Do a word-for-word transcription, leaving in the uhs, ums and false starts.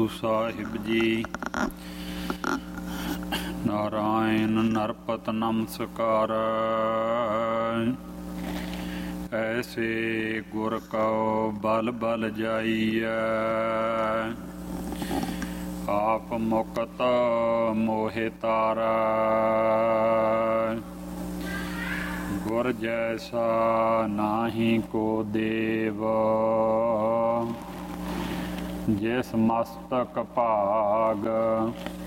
ਸਾਹਿਬ ਜੀ। ਨਾਰਾਇਣ ਨਰਪਤ ਨਮਸਕਾਰ। ਐਸੇ ਗੁਰ ਕਉ ਬਲ ਬਲ ਜਾਈਐ। ਆਪ ਮੁਕਤ ਮੋਹਿ ਤਾਰੈ। ਗੁਰ ਜੈਸਾ ਨਾਹੀ ਕੋ ਦੇਵ। ਜਿਸ ਮਸਤਕ ਭਾਗ